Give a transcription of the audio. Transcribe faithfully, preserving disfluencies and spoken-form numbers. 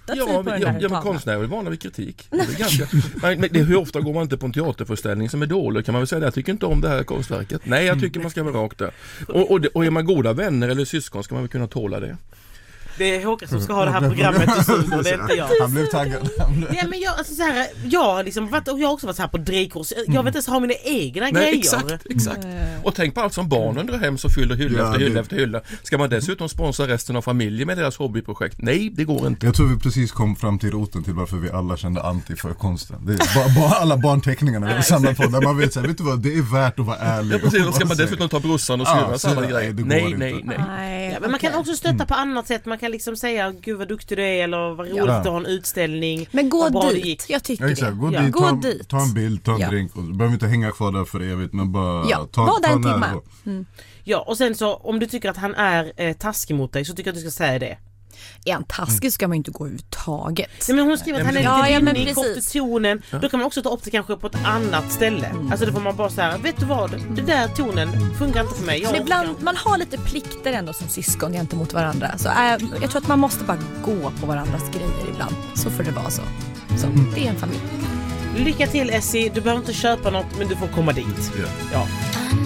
sig ja, på den ja, där ja, men konstnärer är vana vid kritik. Det är ganska, men, men det, hur ofta går man inte på en teaterföreställning som är dålig? Kan man väl säga det? Jag tycker inte om det här konstverket. Nej, jag tycker man ska vara rakt där. Och, och, och är man goda vänner eller syskon ska man väl kunna tåla det. Det är Håkan som ska ha det här programmet och så, det är inte jag. Han blev taggad. Ja, men jag, alltså, så här, jag, har liksom varit, jag har också varit så här på drejkurs. Jag vet inte ens ha mina egna Nej, grejer. exakt, exakt. Och tänk på allt som barnen drar hem så fyller hylla Ja, efter hylla det... efter hylla. Ska man dessutom sponsra resten av familjen med deras hobbyprojekt? Nej, det går inte. Jag tror vi precis kom fram till roten till varför vi alla kände anti för konsten. Det är bara, bara alla barnteckningarna vi har samlat på där man vet så här, vet du vad, det är värt att vara ärlig. Ja, precis, då ska man dessutom ta brorsan och syrran Ja, samma nej, grejer. det går Nej, inte. nej, nej. Nej, Ja, men man kan okej. också stötta på annat sätt. Man kan liksom säga, gud vad duktig du är, eller vad roligt Ja. att ha en utställning. Men gå vad bra det dit, gick. jag tycker Ja, exakt. Gå, Ja. dit, Gå ta, dit. ta en bild, ta en Ja. drink och behöver inte hänga kvar där för evigt men bara Ja, ta, var där ta en nära timme. på. Mm. Ja, och sen så om du tycker att han är eh, taskig mot dig så tycker jag att du ska säga det. Är han taskig ska man ju inte gå överhuvudtaget. Ja, men hon skriver att han är Ja, lite ja, men rinnig, kort i precis. tonen. Då kan man också ta upp det kanske på ett annat ställe. Alltså då får man bara säga, vet du vad, det där tonen funkar inte för mig. Jag Men ibland, man har lite plikter ändå som syskon gentemot varandra. Så äh, jag tror att man måste bara gå på varandras grejer ibland. Så får det vara så. Så det är en familj. Lycka till Essie, du behöver inte köpa något men du får komma dit. Ja. Ja.